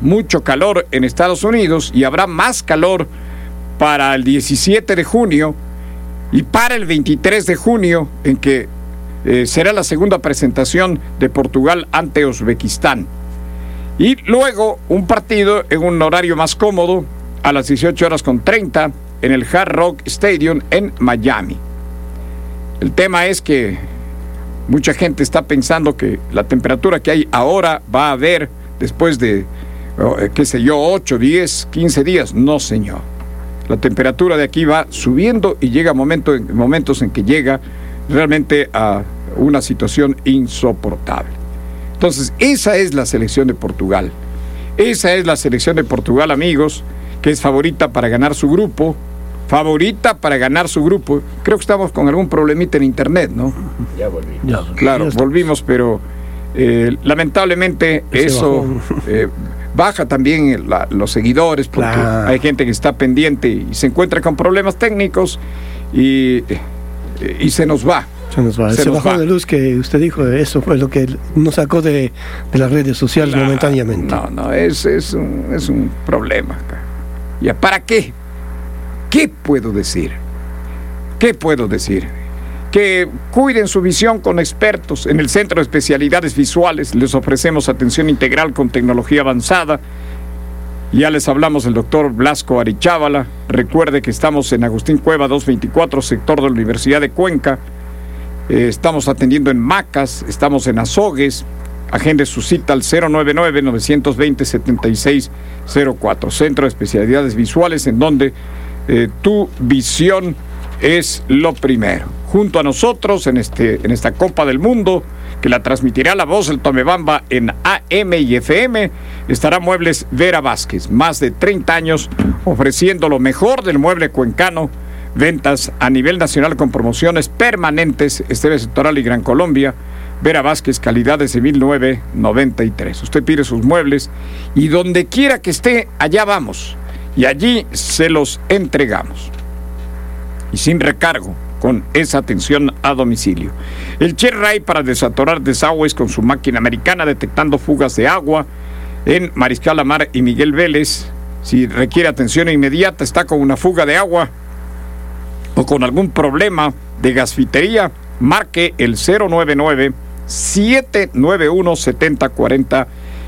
mucho calor en Estados Unidos y habrá más calor para el 17 de junio y para el 23 de junio, en que será la segunda presentación de Portugal ante Uzbekistán. Y luego un partido en un horario más cómodo a las 18:30 en el Hard Rock Stadium en Miami. El tema es que mucha gente está pensando que la temperatura que hay ahora va a haber después de, 8, 10, 15 días. No, señor. La temperatura de aquí va subiendo y llega momentos en que llega realmente a una situación insoportable. Entonces, esa es la selección de Portugal. Esa es la selección de Portugal, amigos, que es favorita para ganar su grupo. Favorita para ganar su grupo. Creo que estamos con algún problemita en internet, ¿no? Ya volvimos. Claro, volvimos, pero lamentablemente eso baja también los seguidores, porque hay gente que está pendiente y se encuentra con problemas técnicos y se nos va. Se bajó de luz que usted dijo, eso fue lo que nos sacó de las redes sociales momentáneamente. No, es un problema. ¿Ya para qué? ¿Qué puedo decir? Que cuiden su visión con expertos. En el Centro de Especialidades Visuales les ofrecemos atención integral con tecnología avanzada. Ya les hablamos del doctor Blasco Arichábala. Recuerde que estamos en Agustín Cueva 224, sector de la Universidad de Cuenca. Estamos atendiendo en Macas, estamos en Azogues. Agende su cita al 099-920-7604. Centro de Especialidades Visuales, en donde tu visión es lo primero. Junto a nosotros en esta Copa del Mundo, que la transmitirá La Voz del Tomebamba en AM y FM, estará Muebles Vera Vázquez. Más de 30 años ofreciendo lo mejor del mueble cuencano. Ventas a nivel nacional con promociones permanentes. Esteve Sectoral y Gran Colombia. Vera Vázquez, calidad desde 1993. Usted pide sus muebles y donde quiera que esté, allá vamos. Y allí se los entregamos. Y sin recargo, con esa atención a domicilio. El Cherray para desatorar desagües con su máquina americana, detectando fugas de agua en Mariscal Amar y Miguel Vélez. Si requiere atención inmediata, está con una fuga de agua o con algún problema de gasfitería, marque el 099-791-7045.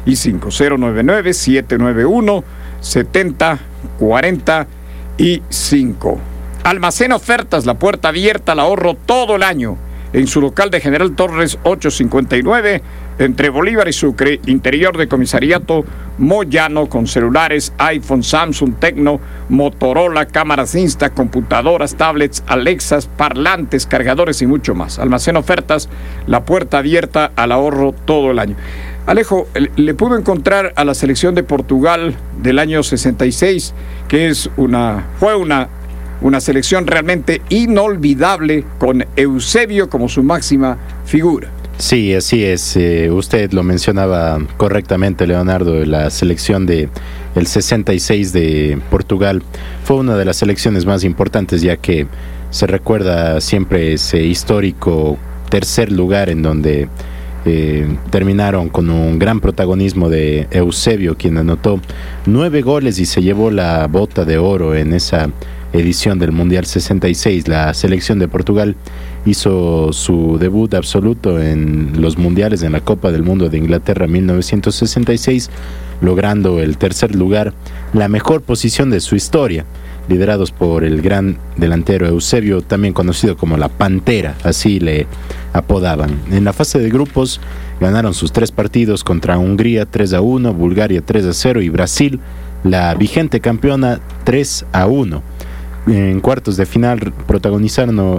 099-791-7045. Almacén Ofertas, la puerta abierta al ahorro todo el año. En su local de General Torres 859, entre Bolívar y Sucre, interior de comisariato Moyano, con celulares, iPhone, Samsung, Tecno, Motorola, cámaras Insta, computadoras, tablets, Alexas, parlantes, cargadores y mucho más. Almacén Ofertas, la puerta abierta al ahorro todo el año. Alejo, le pudo encontrar a la selección de Portugal del año 66, que fue una selección realmente inolvidable, con Eusebio como su máxima figura. Sí, así es. Usted lo mencionaba correctamente, Leonardo. La selección del 66 de Portugal fue una de las selecciones más importantes, ya que se recuerda siempre ese histórico tercer lugar en donde terminaron con un gran protagonismo de Eusebio, quien anotó 9 goles y se llevó la bota de oro en esa edición del Mundial 66. La selección de Portugal hizo su debut absoluto en los mundiales, en la Copa del Mundo de Inglaterra 1966, logrando el tercer lugar, la mejor posición de su historia, liderados por el gran delantero Eusebio, también conocido como la Pantera, así le apodaban. En la fase de grupos ganaron sus 3 partidos contra Hungría 3-1, Bulgaria 3-0 y Brasil, la vigente campeona, 3-1. En cuartos de final protagonizaron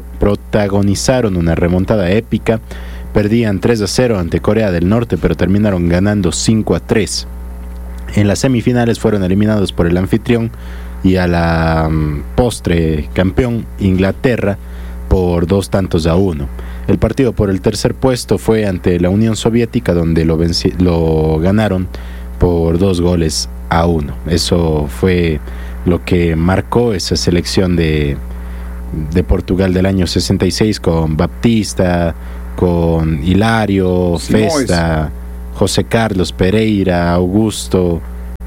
una remontada épica. Perdían 3-0 ante Corea del Norte, pero terminaron ganando 5-3. En las semifinales fueron eliminados por el anfitrión y a la postre campeón Inglaterra por 2-1. El partido por el tercer puesto fue ante la Unión Soviética, donde lo ganaron por 2-1. Eso fue lo que marcó esa selección de Portugal del año 66, con Baptista, con Hilario, Festa, José Carlos Pereira, Augusto,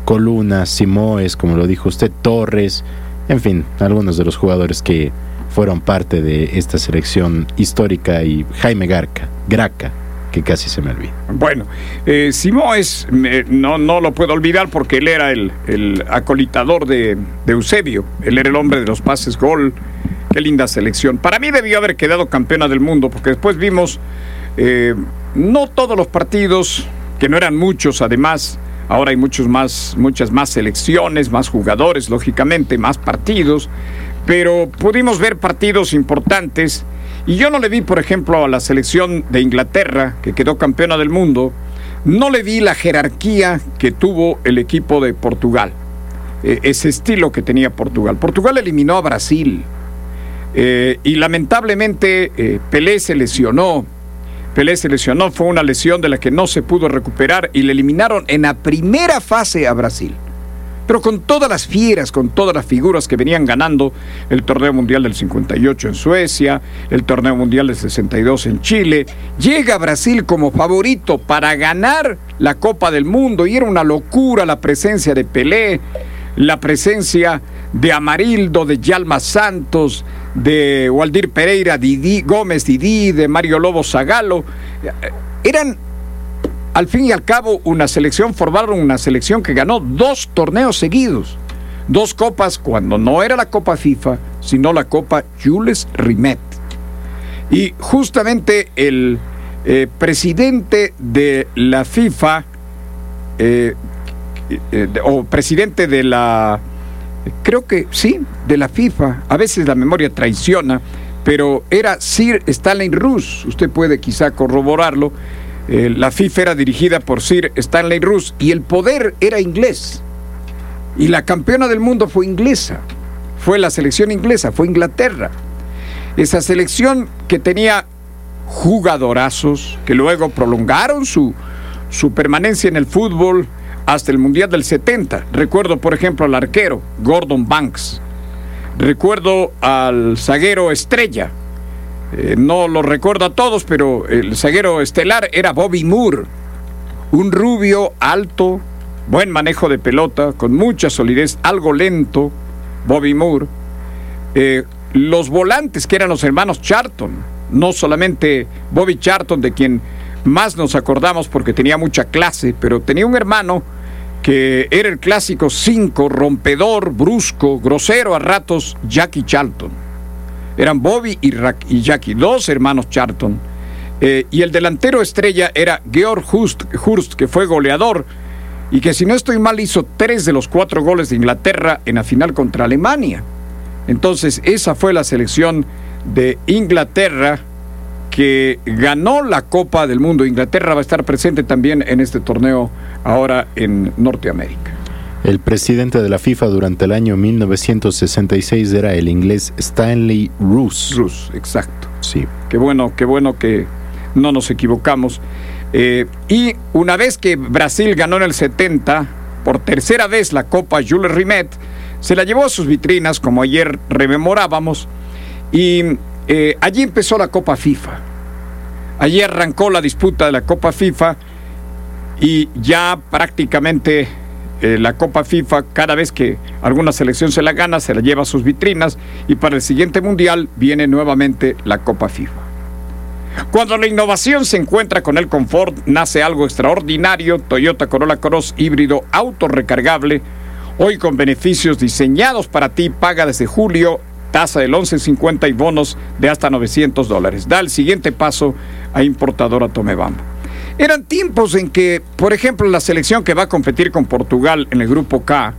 Coluna, Simoes, como lo dijo usted, Torres, en fin, algunos de los jugadores que fueron parte de esta selección histórica, y Jaime Graca, que casi se me olvida. Bueno, Simoes no lo puedo olvidar porque él era el acolitador de Eusebio, él era el hombre de los pases gol. Qué linda selección. Para mí debió haber quedado campeona del mundo, porque después vimos no todos los partidos, que no eran muchos además. Ahora hay muchas más selecciones, más jugadores, lógicamente, más partidos, pero pudimos ver partidos importantes. Y yo no le vi, por ejemplo, a la selección de Inglaterra, que quedó campeona del mundo, no le vi la jerarquía que tuvo el equipo de Portugal, ese estilo que tenía Portugal. Portugal eliminó a Brasil, y lamentablemente Pelé se lesionó, fue una lesión de la que no se pudo recuperar y le eliminaron en la primera fase a Brasil. Pero con todas las fieras, con todas las figuras que venían ganando el torneo mundial del 58 en Suecia, el torneo mundial del 62 en Chile, llega Brasil como favorito para ganar la Copa del Mundo, y era una locura la presencia de Pelé, la presencia de Amarildo, de Yalma Santos, de Waldir Pereira, Gómez Didi, de Mario Lobo Zagallo. Eran, al fin y al cabo, formaron una selección que ganó 2 torneos seguidos, 2 copas, cuando no era la Copa FIFA, sino la Copa Jules Rimet. Y justamente el presidente de la FIFA, o presidente de la, creo que sí, de la FIFA, a veces la memoria traiciona, pero era Sir Stanley Rous, usted puede quizá corroborarlo. La FIFA era dirigida por Sir Stanley Rous y el poder era inglés. Y la campeona del mundo fue inglesa, fue la selección inglesa, fue Inglaterra. Esa selección que tenía jugadorazos que luego prolongaron su permanencia en el fútbol hasta el Mundial del 70. Recuerdo, por ejemplo, al arquero Gordon Banks. Recuerdo al zaguero estrella. No lo recuerdo a todos, pero el zaguero estelar era Bobby Moore, un rubio alto, buen manejo de pelota, con mucha solidez, algo lento, Bobby Moore. Los volantes, que eran los hermanos Charlton, no solamente Bobby Charlton, de quien más nos acordamos porque tenía mucha clase, pero tenía un hermano que era el clásico 5, rompedor, brusco, grosero a ratos, Jackie Charlton. Eran Bobby y Jackie, 2 hermanos Charlton. Y el delantero estrella era Georg Hurst, que fue goleador y que, si no estoy mal, hizo 3 de los 4 goles de Inglaterra en la final contra Alemania. Entonces, esa fue la selección de Inglaterra que ganó la Copa del Mundo. Inglaterra va a estar presente también en este torneo ahora en Norteamérica. El presidente de la FIFA durante el año 1966 era el inglés Stanley Rous. Rous, exacto. Sí. Qué bueno que no nos equivocamos. Y una vez que Brasil ganó en el 70, por tercera vez la Copa Jules Rimet, se la llevó a sus vitrinas, como ayer rememorábamos, y allí empezó la Copa FIFA. Allí arrancó la disputa de la Copa FIFA, y ya prácticamente la Copa FIFA, cada vez que alguna selección se la gana, se la lleva a sus vitrinas, y para el siguiente mundial viene nuevamente la Copa FIFA. Cuando la innovación se encuentra con el confort, nace algo extraordinario. Toyota Corolla Cross híbrido autorrecargable, hoy con beneficios diseñados para ti. Paga desde julio, tasa del 11.50 y bonos de hasta $900. Da el siguiente paso a importadora Tomebamba. Eran tiempos en que, por ejemplo, la selección que va a competir con Portugal en el grupo K,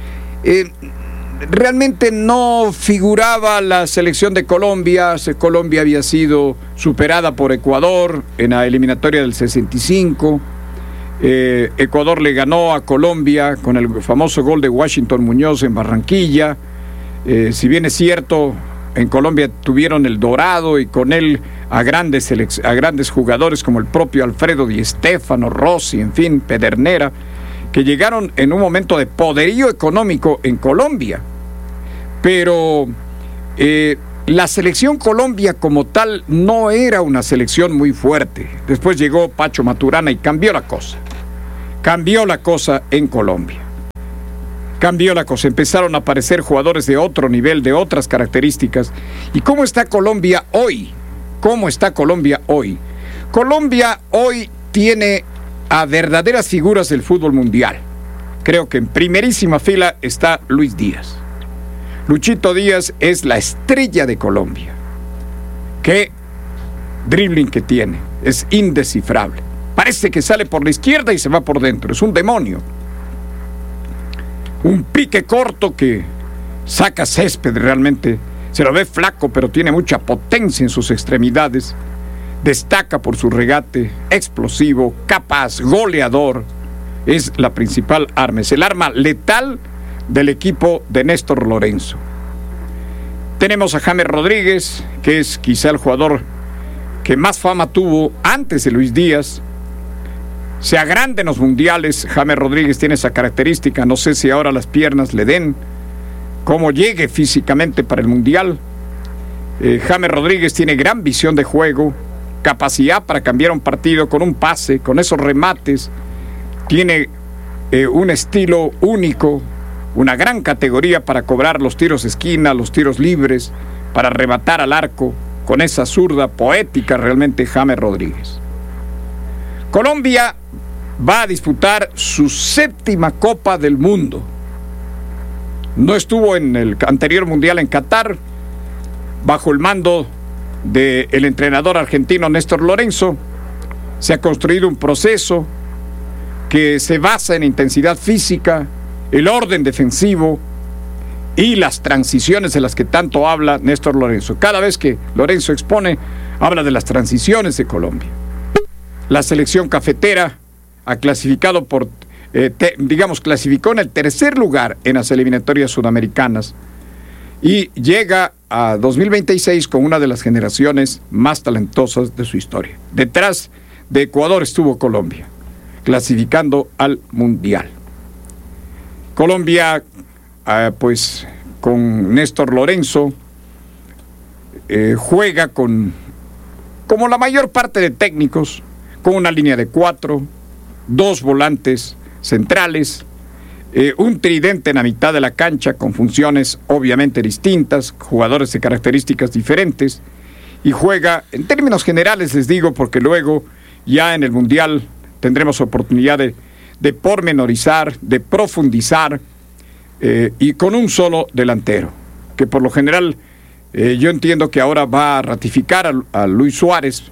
realmente no figuraba la selección de Colombia. Colombia había sido superada por Ecuador en la eliminatoria del 65. Ecuador le ganó a Colombia con el famoso gol de Washington Muñoz en Barranquilla. Si bien es cierto, en Colombia tuvieron el dorado y con él a grandes jugadores como el propio Alfredo Di Stéfano, Rossi, en fin, Pedernera, que llegaron en un momento de poderío económico en Colombia. Pero la selección Colombia como tal no era una selección muy fuerte. Después llegó Pacho Maturana y cambió la cosa en Colombia. cambió la cosa. Empezaron a aparecer jugadores de otro nivel, de otras características. ¿Y cómo está Colombia hoy? ¿Cómo está Colombia hoy? Colombia hoy tiene a verdaderas figuras del fútbol mundial. Creo que en primerísima fila está Luis Díaz. Luchito Díaz es la estrella de Colombia. Qué dribbling que tiene, es indescifrable. Parece que sale por la izquierda y se va por dentro, es un demonio. Un pique corto que saca césped realmente. Se lo ve flaco, pero tiene mucha potencia en sus extremidades. Destaca por su regate, explosivo, capaz, goleador. Es la principal arma, es el arma letal del equipo de Néstor Lorenzo. Tenemos a James Rodríguez, que es quizá el jugador que más fama tuvo antes de Luis Díaz. Se agranda en los mundiales. James Rodríguez tiene esa característica. No sé si ahora las piernas le den, cómo llegue físicamente para el mundial. James Rodríguez tiene gran visión de juego, capacidad para cambiar un partido con un pase, con esos remates. Tiene un estilo único, una gran categoría para cobrar los tiros de esquina, los tiros libres, para rematar al arco, con esa zurda poética realmente James Rodríguez. Colombia va a disputar su 7ª Copa del Mundo. No estuvo en el anterior Mundial en Qatar, bajo el mando del entrenador argentino Néstor Lorenzo. Se ha construido un proceso que se basa en intensidad física, el orden defensivo y las transiciones de las que tanto habla Néstor Lorenzo. Cada vez que Lorenzo expone, habla de las transiciones de Colombia. La selección cafetera ha clasificado clasificó en el 3er lugar en las eliminatorias sudamericanas y llega a 2026 con una de las generaciones más talentosas de su historia. Detrás de Ecuador estuvo Colombia, clasificando al Mundial. Colombia, pues con Néstor Lorenzo, juega como la mayor parte de técnicos, con una línea de 4, 2 volantes centrales, un tridente en la mitad de la cancha con funciones obviamente distintas, jugadores de características diferentes, y juega, en términos generales les digo, porque luego ya en el Mundial tendremos oportunidad de pormenorizar, de profundizar, y con un solo delantero, que por lo general yo entiendo que ahora va a ratificar a Luis Suárez.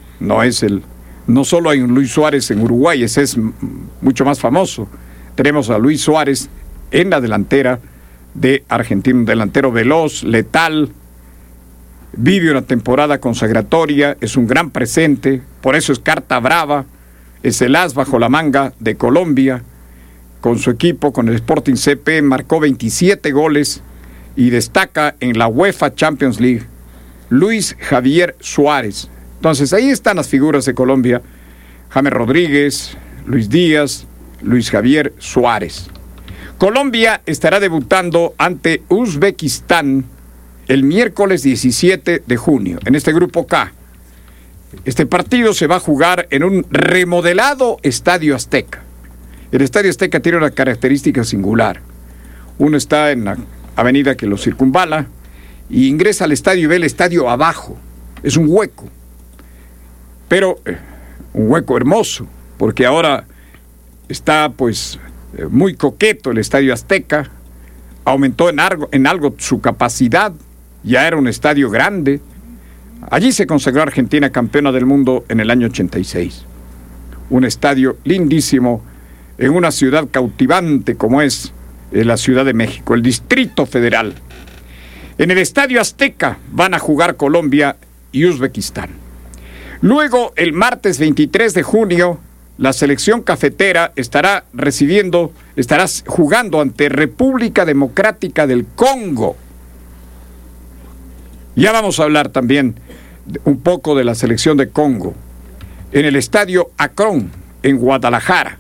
No solo hay un Luis Suárez en Uruguay, ese es mucho más famoso. Tenemos a Luis Suárez en la delantera de Argentina, un delantero veloz, letal, vive una temporada consagratoria, es un gran presente, por eso es carta brava, es el as bajo la manga de Colombia. Con su equipo, con el Sporting CP, marcó 27 goles y destaca en la UEFA Champions League. Luis Javier Suárez. Entonces ahí están las figuras de Colombia: James Rodríguez, Luis Díaz, Luis Javier Suárez. Colombia estará debutando ante Uzbekistán el miércoles 17 de junio, en este grupo K. Este partido se va a jugar en un remodelado Estadio Azteca. El Estadio Azteca tiene una característica singular. Uno está en la avenida que lo circunvala y ingresa al estadio y ve el estadio abajo. Es un hueco, pero un hueco hermoso, porque ahora está pues muy coqueto el Estadio Azteca. Aumentó en algo su capacidad, ya era un estadio grande. Allí se consagró Argentina campeona del mundo en el año 86. Un estadio lindísimo en una ciudad cautivante como es la Ciudad de México, el Distrito Federal. En el Estadio Azteca van a jugar Colombia y Uzbekistán. Luego, el martes 23 de junio, la selección cafetera estará jugando ante República Democrática del Congo. Ya vamos a hablar también un poco de la selección de Congo. En el Estadio Akron, en Guadalajara,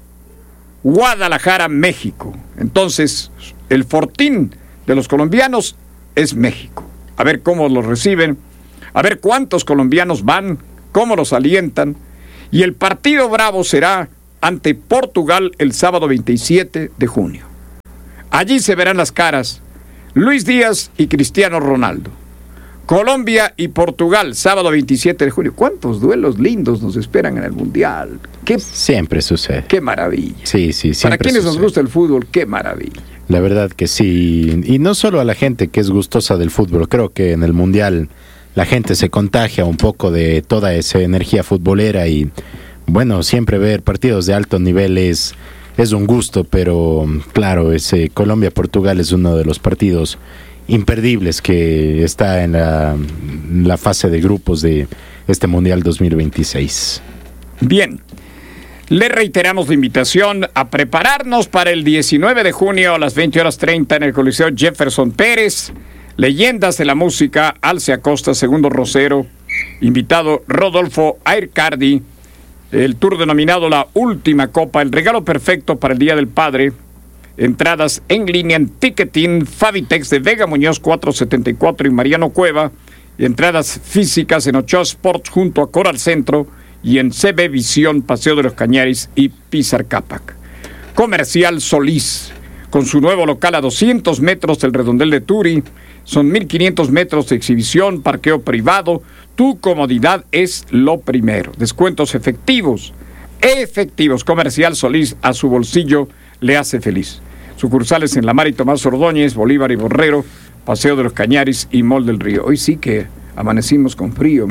México. Entonces, el fortín de los colombianos es México. A ver cómo los reciben, a ver cuántos colombianos van, cómo los alientan. Y el partido bravo será ante Portugal el sábado 27 de junio. Allí se verán las caras. Luis Díaz y Cristiano Ronaldo. Colombia y Portugal, sábado 27 de junio. ¿Cuántos duelos lindos nos esperan en el Mundial? Siempre sucede. ¡Qué maravilla! Sí, siempre. Para quienes sucede. nos gusta el fútbol, ¡qué maravilla! La verdad que sí. Y no solo a la gente que es gustosa del fútbol. Creo que en el Mundial la gente se contagia un poco de toda esa energía futbolera. Y bueno, siempre ver partidos de alto nivel es un gusto. Pero claro, ese Colombia-Portugal es uno de los partidos imperdibles que está en la fase de grupos de este Mundial 2026. Bien, le reiteramos la invitación a prepararnos para el 19 de junio a las 20:30 en el Coliseo Jefferson Pérez. Leyendas de la música, Alce Acosta, Segundo Rosero, invitado Rodolfo Aircardi, el tour denominado La Última Copa, el regalo perfecto para el Día del Padre. Entradas en línea en Ticketing, Fabitex de Vega Muñoz 474 y Mariano Cueva. Y entradas físicas en Ochoa Sports junto a Coral Centro y en CB Visión, Paseo de los Cañaris y Pizar Cápac. Comercial Solís, con su nuevo local a 200 metros del redondel de Turi. Son 1.500 metros de exhibición, parqueo privado. Tu comodidad es lo primero. Descuentos efectivos. Comercial Solís, a su bolsillo le hace feliz. Sucursales en La Mar y Tomás Ordóñez, Bolívar y Borrero, Paseo de los Cañaris y Mall del Río. Hoy sí que amanecimos con frío.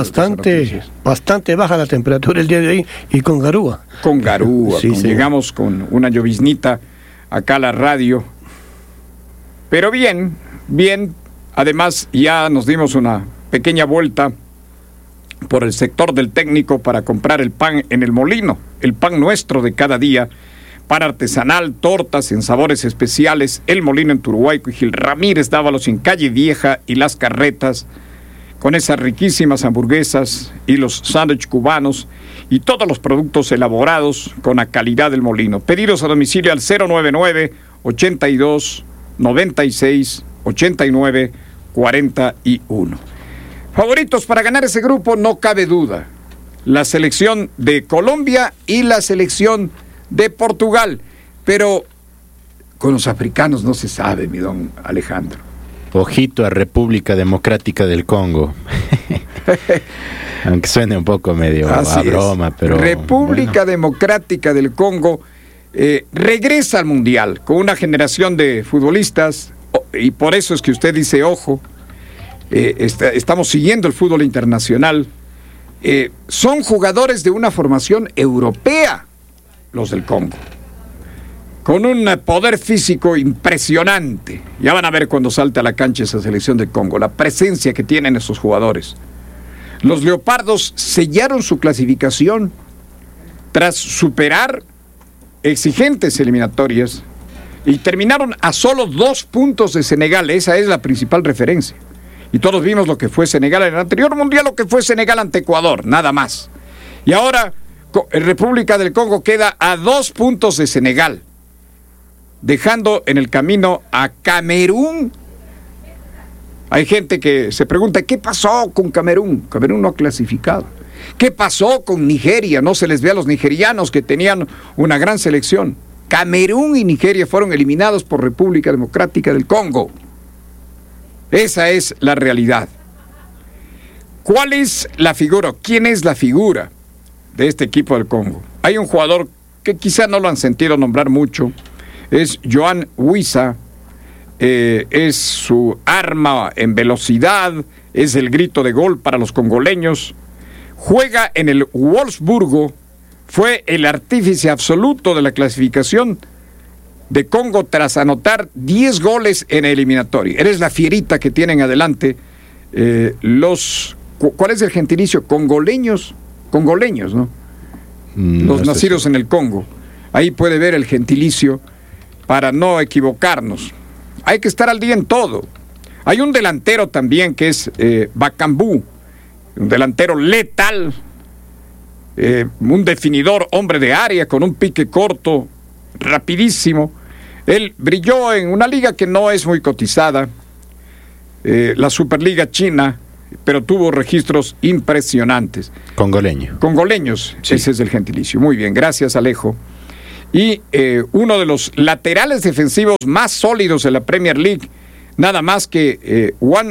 Bastante baja la temperatura el día de hoy y con garúa. Con garúa, sí. Llegamos con una lloviznita acá a la radio. Pero bien, además ya nos dimos una pequeña vuelta por el sector del técnico para comprar el pan en el molino, el pan nuestro de cada día. Pan artesanal, tortas en sabores especiales, El Molino en Turuhuayco y Gil Ramírez Dávalos en Calle Vieja y Las Carretas, con esas riquísimas hamburguesas y los sándwiches cubanos y todos los productos elaborados con la calidad del Molino. Pedidos a domicilio al 099-82-96-89-41. Favoritos para ganar ese grupo, no cabe duda. La selección de Colombia y la selección de Portugal, pero con los africanos no se sabe, mi don Alejandro. Ojito a República Democrática del Congo. Aunque suene un poco medio a broma, pero República Democrática del Congo regresa al Mundial con una generación de futbolistas, y por eso es que usted dice, ojo, estamos siguiendo el fútbol internacional. Son jugadores de una formación europea, los del Congo, con un poder físico impresionante. Ya van a ver cuando salte a la cancha esa selección de Congo, la presencia que tienen esos jugadores. Los leopardos sellaron su clasificación tras superar exigentes eliminatorias y terminaron a solo 2 puntos de Senegal. Esa es la principal referencia. Y todos vimos lo que fue Senegal en el anterior mundial, lo que fue Senegal ante Ecuador, nada más. Y ahora República del Congo queda a 2 puntos de Senegal, dejando en el camino a Camerún. Hay gente que se pregunta, ¿qué pasó con Camerún? Camerún no ha clasificado. ¿Qué pasó con Nigeria? No se les ve a los nigerianos, que tenían una gran selección. Camerún y Nigeria fueron eliminados por República Democrática del Congo. Esa es la realidad. ¿Cuál es la figura? ¿Quién es la figura de este equipo del Congo? Hay un jugador que quizá no lo han sentido nombrar mucho, es Joan Wissa. Es su arma en velocidad, es el grito de gol para los congoleños. Juega en el Wolfsburgo, fue el artífice absoluto de la clasificación de Congo tras anotar 10 goles en el eliminatorio. Eres la fierita que tienen adelante ¿cuál es el gentilicio? Congoleños, ¿no? Los nacidos en el Congo. Ahí puede ver el gentilicio para no equivocarnos. Hay que estar al día en todo. Hay un delantero también que es Bakambu, un delantero letal, un definidor, hombre de área, con un pique corto, rapidísimo. Él brilló en una liga que no es muy cotizada, la Superliga China, pero tuvo registros impresionantes. Congoleños, sí. Ese es el gentilicio. Muy bien, gracias, Alejo. y uno de los laterales defensivos más sólidos de la Premier League, nada más que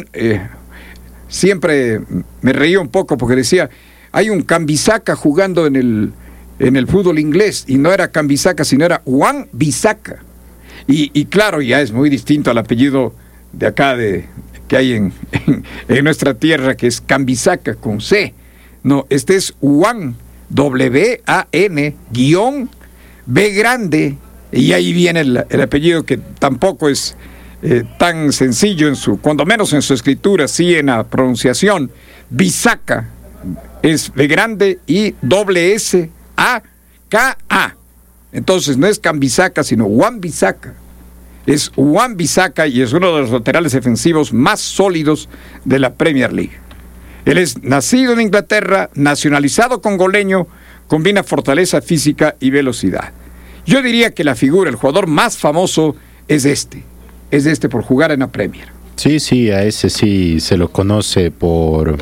siempre me reía un poco porque decía, hay un Wan-Bissaka jugando en el fútbol inglés, y no era Wan-Bissaka, sino era Wan-Bissaka. Y claro, ya es muy distinto al apellido de acá que hay en nuestra tierra, que es Wan-Bissaka con C. No, este es Wan, W-A-N, guión, B grande, y ahí viene el apellido, que tampoco es tan sencillo cuando menos en su escritura, sí en la pronunciación. Bissaka es B grande y doble S A K A. Entonces no es Wan-Bissaka, sino Wan-Bissaka. Es Wan-Bissaka y es uno de los laterales defensivos más sólidos de la Premier League. Él es nacido en Inglaterra, nacionalizado congoleño, combina fortaleza física y velocidad. Yo diría que la figura, el jugador más famoso es este por jugar en la Premier. Sí, a ese sí se lo conoce por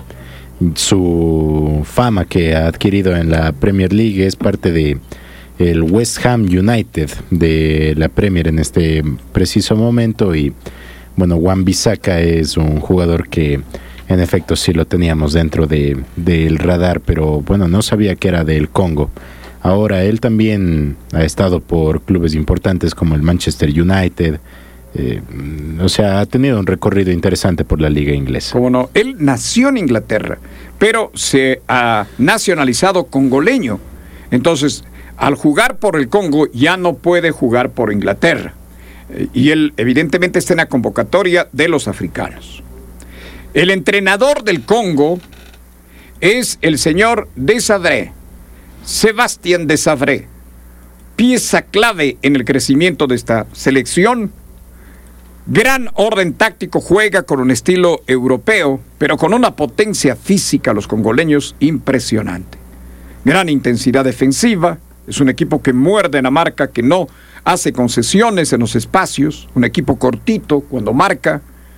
su fama que ha adquirido en la Premier League. Es parte de el West Ham United de la Premier en este preciso momento, y bueno, Wan-Bissaka es un jugador que en efecto sí lo teníamos dentro del radar, pero bueno, no sabía que era del Congo. Ahora él también ha estado por clubes importantes como el Manchester United, o sea, ha tenido un recorrido interesante por la liga inglesa. Como no, él nació en Inglaterra, pero se ha nacionalizado congoleño. Entonces, al jugar por el Congo, ya no puede jugar por Inglaterra. Y él, evidentemente, está en la convocatoria de los africanos. El entrenador del Congo es el señor Desabré, Sébastien Desabré, pieza clave en el crecimiento de esta selección. Gran orden táctico, juega con un estilo europeo, pero con una potencia física, los congoleños, impresionante. Gran intensidad defensiva, es un equipo que muerde en la marca, que no hace concesiones en los espacios, un equipo cortito cuando marcan,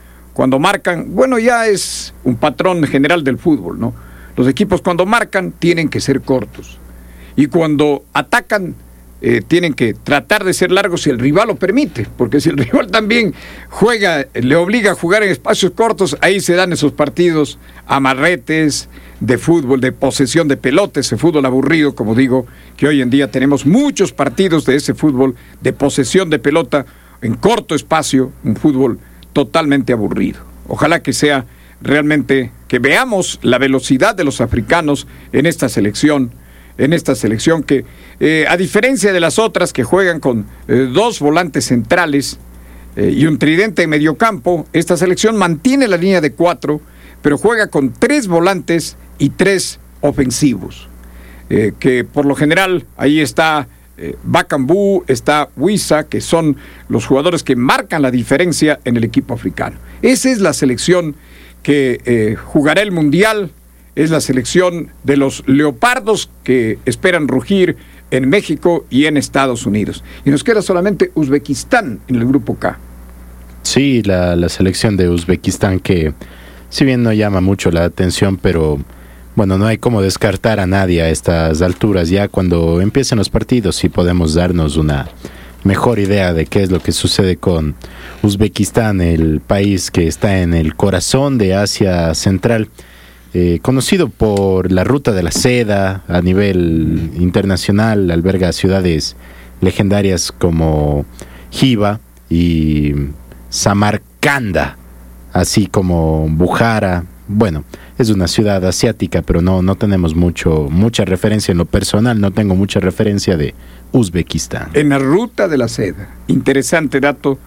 bueno, ya es un patrón general del fútbol, ¿no? Los equipos cuando marcan tienen que ser cortos, y cuando atacan tienen que tratar de ser largos si el rival lo permite, porque si el rival también le obliga a jugar en espacios cortos, ahí se dan esos partidos amarretes de fútbol, de posesión de pelota, ese fútbol aburrido, como digo, que hoy en día tenemos muchos partidos de ese fútbol de posesión de pelota en corto espacio, un fútbol totalmente aburrido. Ojalá que sea realmente, que veamos la velocidad de los africanos en esta selección que, a diferencia de las otras que juegan con dos volantes centrales y un tridente en mediocampo, esta selección mantiene la línea de 4, pero juega con 3 volantes y 3 ofensivos, que por lo general ahí está Bakambu, está Wissa, que son los jugadores que marcan la diferencia en el equipo africano. Esa es la selección que jugará el Mundial. Es la selección de los leopardos que esperan rugir en México y en Estados Unidos. Y nos queda solamente Uzbekistán en el grupo K. Sí, la selección de Uzbekistán, que si bien no llama mucho la atención, pero bueno, no hay como descartar a nadie a estas alturas. Ya cuando empiecen los partidos sí podemos darnos una mejor idea de qué es lo que sucede con Uzbekistán, el país que está en el corazón de Asia Central. Conocido por la ruta de la seda a nivel internacional, alberga ciudades legendarias como Jiva y Samarcanda, así como Bukhara. Bueno, es una ciudad asiática, pero no tenemos mucha referencia en lo personal, no tengo mucha referencia de Uzbekistán. En la ruta de la seda, interesante dato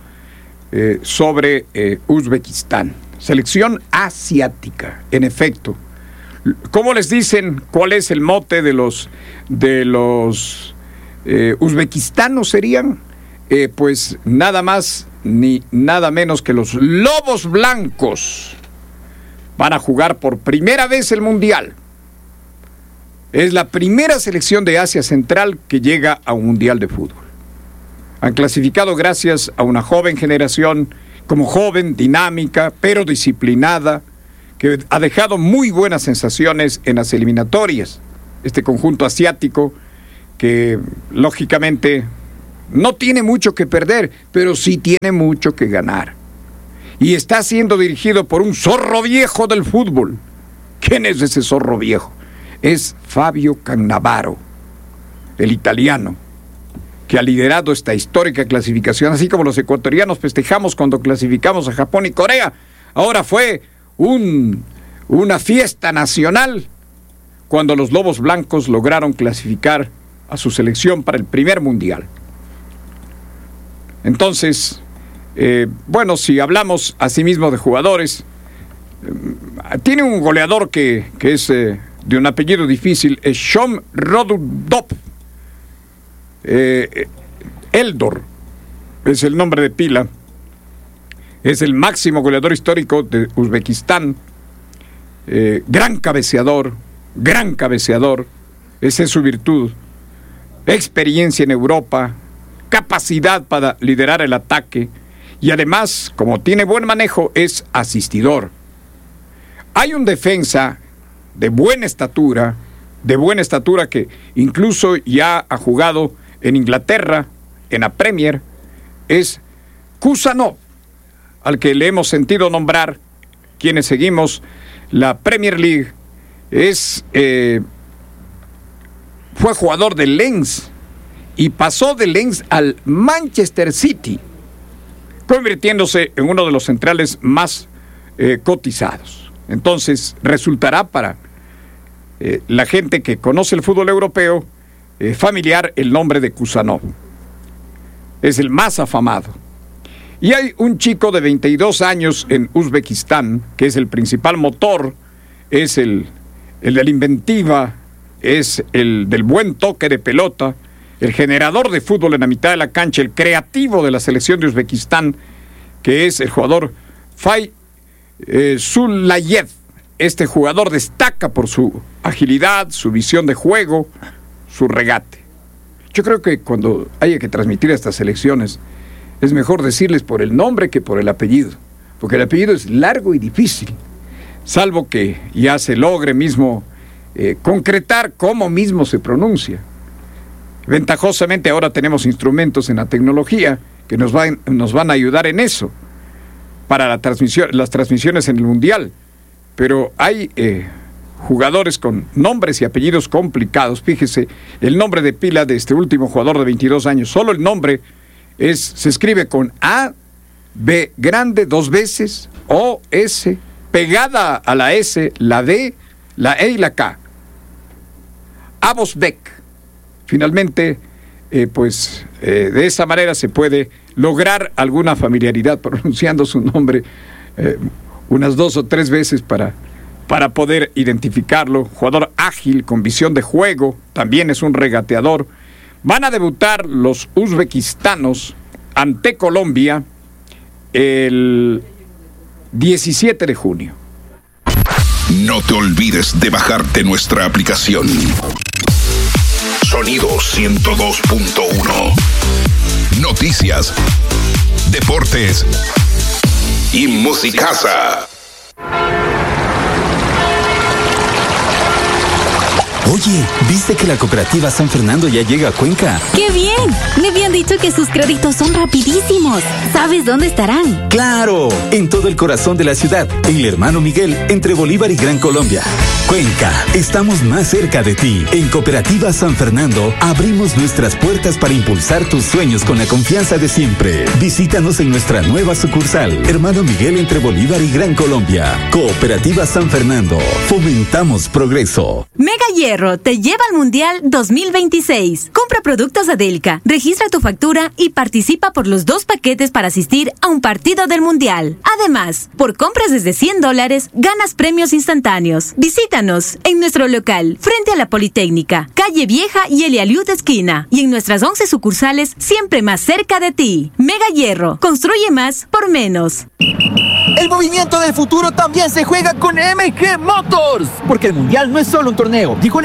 sobre Uzbekistán. Selección asiática, en efecto. ¿Cómo les dicen? ¿Cuál es el mote de los uzbekistanos serían? Pues nada más ni nada menos que los Lobos Blancos. Van a jugar por primera vez el Mundial. Es la primera selección de Asia Central que llega a un Mundial de fútbol. Han clasificado gracias a una joven generación, como joven, dinámica, pero disciplinada, que ha dejado muy buenas sensaciones en las eliminatorias. Este conjunto asiático que, lógicamente, No tiene mucho que perder, pero sí tiene mucho que ganar. Y está siendo dirigido por un zorro viejo del fútbol. ¿Quién es ese zorro viejo? Es Fabio Cannavaro, el italiano, que ha liderado esta histórica clasificación, así como los ecuatorianos festejamos cuando clasificamos a Japón y Corea. Ahora fue una fiesta nacional cuando los Lobos Blancos lograron clasificar a su selección para el primer mundial. Entonces, si hablamos asimismo de jugadores, tiene un goleador que es de un apellido difícil, es Shom Rodudov. Eldor es el nombre de pila. Es el máximo goleador histórico de Uzbekistán. Gran cabeceador. Esa es su virtud. Experiencia en Europa, capacidad para liderar el ataque y además, como tiene buen manejo, es asistidor. Hay un defensa de buena estatura que incluso ya ha jugado en Inglaterra, en la Premier, es Kusanov, al que le hemos sentido nombrar quienes seguimos la Premier League. Fue jugador del Lens y pasó del Lens al Manchester City, convirtiéndose en uno de los centrales más cotizados. Entonces resultará para la gente que conoce el fútbol europeo familiar el nombre de Kusanov. Es el más afamado. Y hay un chico de 22 años en Uzbekistán, que es el principal motor, es el de la inventiva, es el del buen toque de pelota, el generador de fútbol en la mitad de la cancha, el creativo de la selección de Uzbekistán, que es el jugador Fay Sulayev. Este jugador destaca por su agilidad, su visión de juego, su regate. Yo creo que cuando haya que transmitir estas elecciones, es mejor decirles por el nombre que por el apellido, porque el apellido es largo y difícil, salvo que ya se logre mismo concretar cómo mismo se pronuncia. Ventajosamente ahora tenemos instrumentos en la tecnología que nos van a ayudar en eso, para las transmisiones en el Mundial. Pero hay jugadores con nombres y apellidos complicados. Fíjese, el nombre de pila de este último jugador de 22 años, solo el nombre se escribe con A, B grande 2 veces, O, S, pegada a la S, la D, la E y la K. Abosbek. Finalmente, de esa manera se puede lograr alguna familiaridad pronunciando su nombre unas 2 o 3 veces para poder identificarlo. Jugador ágil, con visión de juego, también es un regateador. Van a debutar los uzbekistanos ante Colombia el 17 de junio. No te olvides de bajarte nuestra aplicación. Sonido 102.1. Noticias, deportes y musicaza. Oye, ¿viste que la cooperativa San Fernando ya llega a Cuenca? ¡Qué bien! Me habían dicho que sus créditos son rapidísimos. ¿Sabes dónde estarán? ¡Claro! En todo el corazón de la ciudad, en el Hermano Miguel, entre Bolívar y Gran Colombia. Cuenca, estamos más cerca de ti. En Cooperativa San Fernando, abrimos nuestras puertas para impulsar tus sueños con la confianza de siempre. Visítanos en nuestra nueva sucursal, Hermano Miguel, entre Bolívar y Gran Colombia. Cooperativa San Fernando, fomentamos progreso. Mega Hierro te lleva al Mundial 2026. Compra productos Adelca, registra tu factura y participa por los 2 paquetes para asistir a un partido del Mundial. Además, por compras desde $100, ganas premios instantáneos. Visítanos en nuestro local, frente a la Politécnica, Calle Vieja y Elialiud esquina, y en nuestras 11 sucursales, siempre más cerca de ti. Mega Hierro, construye más por menos. El movimiento del futuro también se juega con MG Motors, porque el Mundial no es solo un torneo, dijo el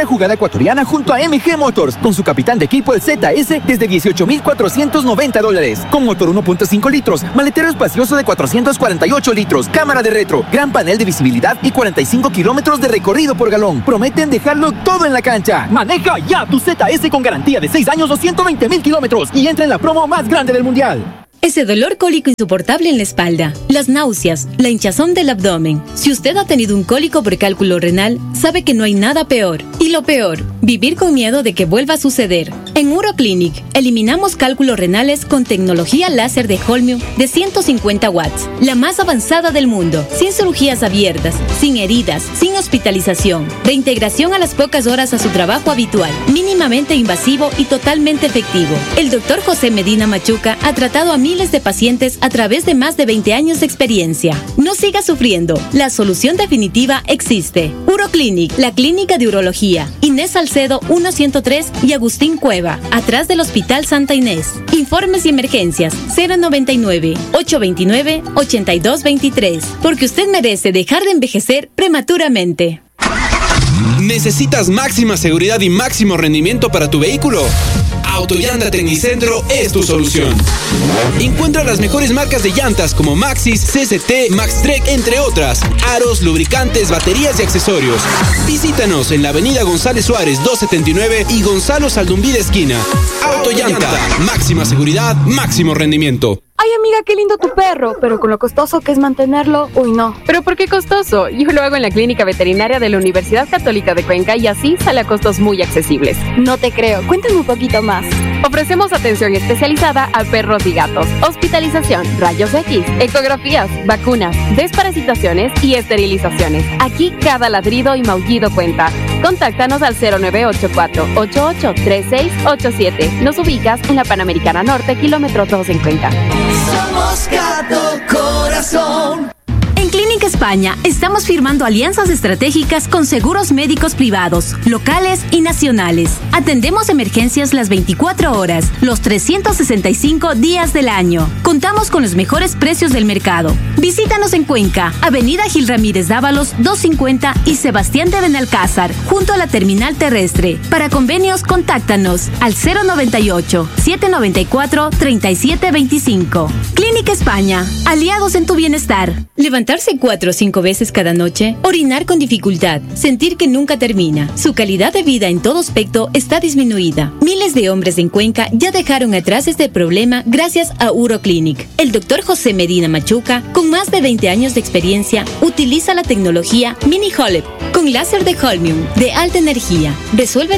una jugada ecuatoriana junto a MG Motors, con su capitán de equipo, el ZS, desde $18,490. Con motor 1.5 litros, maletero espacioso de 448 litros, cámara de retro, gran panel de visibilidad y 45 kilómetros de recorrido por galón. Prometen dejarlo todo en la cancha. Maneja ya tu ZS con garantía de 6 años o 120,000 kilómetros y entra en la promo más grande del mundial. Ese dolor cólico insoportable en la espalda, las náuseas, la hinchazón del abdomen. Si usted ha tenido un cólico por cálculo renal, sabe que no hay nada peor. Y lo peor, vivir con miedo de que vuelva a suceder. En Uroclinic, eliminamos cálculos renales con tecnología láser de Holmium de 150 watts, la más avanzada del mundo, sin cirugías abiertas, sin heridas, sin hospitalización, reintegración a las pocas horas a su trabajo habitual, mínimamente invasivo y totalmente efectivo. El Dr. José Medina Machuca ha tratado a miles de pacientes a través de más de 20 años de experiencia. No siga sufriendo. La solución definitiva existe. Uroclinic, la clínica de urología. Inés Salcedo 103 y Agustín Cueva, atrás del Hospital Santa Inés. Informes y emergencias 099-829-8223. Porque usted merece dejar de envejecer prematuramente. ¿Necesitas máxima seguridad y máximo rendimiento para tu vehículo? Autollanta Tecnicentro es tu solución. Encuentra las mejores marcas de llantas como Maxxis, CCT, Maxtrek, entre otras. Aros, lubricantes, baterías y accesorios. Visítanos en la avenida González Suárez 279 y Gonzalo Saldumví de esquina. Autollanta, máxima seguridad, máximo rendimiento. Ay, amiga, qué lindo tu perro, pero con lo costoso que es mantenerlo, uy, no. ¿Pero por qué costoso? Yo lo hago en la clínica veterinaria de la Universidad Católica de Cuenca y así sale a costos muy accesibles. No te creo, cuéntame un poquito más. Ofrecemos atención especializada a perros y gatos, hospitalización, rayos X, ecografías, vacunas, desparasitaciones y esterilizaciones. Aquí cada ladrido y maullido cuenta. Contáctanos al 0984-883687. Nos ubicas en la Panamericana Norte, kilómetro 2 en Cuenca. Somos Gato Corazón. En Clínica España estamos firmando alianzas estratégicas con seguros médicos privados, locales y nacionales. Atendemos emergencias las 24 horas, los 365 días del año. Contamos con los mejores precios del mercado. Visítanos en Cuenca, Avenida Gil Ramírez Dávalos 250 y Sebastián de Benalcázar, junto a la terminal terrestre. Para convenios, contáctanos al 098-794-3725. Clínica España, aliados en tu bienestar. Levantarse 4 o 5 veces cada noche, orinar con dificultad, sentir que nunca termina. Su calidad de vida en todo aspecto está disminuida. Miles de hombres en Cuenca ya dejaron atrás este problema gracias a Uroclinic. El Dr. José Medina Machuca, con más de 20 años de experiencia, utiliza la tecnología Mini Holep con láser de Holmium de alta energía. Resuelve